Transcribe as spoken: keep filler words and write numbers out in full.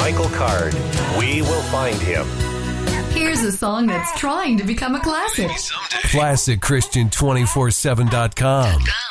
Michael Card. We will find him. Here's a song that's trying to become a classic. Classic Christian two forty-seven dot com.